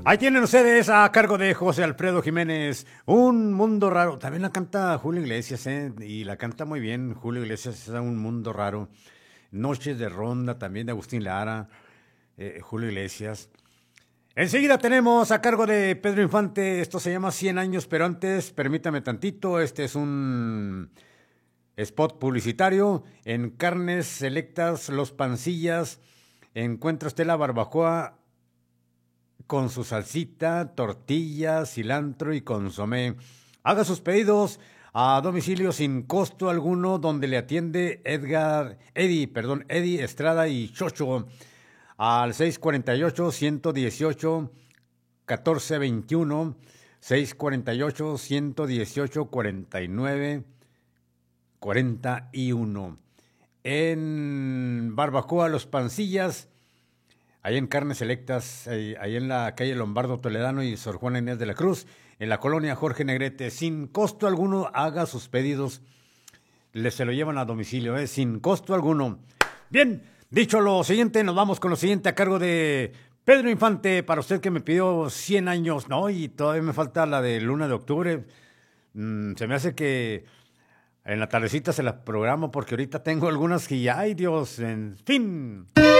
Ahí tienen ustedes a cargo de José Alfredo Jiménez, Un Mundo Raro. También la canta Julio Iglesias, y la canta muy bien. Julio Iglesias es Un Mundo Raro. Noches de Ronda también de Agustín Lara, Julio Iglesias. Enseguida tenemos a cargo de Pedro Infante, esto se llama 100 años, pero antes, permítame tantito, este es un spot publicitario. En Carnes Selectas Los Pancillas encuentra usted la barbacoa con su salsita, tortilla, cilantro y consomé. Haga sus pedidos a domicilio sin costo alguno, donde le atiende Eddie Estrada y Chocho al 648-118-1421, 648-118-4941. En Barbacoa Los Pancillas, ahí en Carnes Selectas, ahí en la calle Lombardo Toledano y Sor Juana Inés de la Cruz, en la colonia Jorge Negrete. Sin costo alguno, haga sus pedidos. Se lo llevan a domicilio, sin costo alguno. Bien, dicho lo siguiente, nos vamos con lo siguiente a cargo de Pedro Infante. Para usted que me pidió 100 años, ¿no? Y todavía me falta la de Luna de Octubre. Se me hace que en la tardecita se las programo porque ahorita tengo algunas que ya, ay Dios, en fin.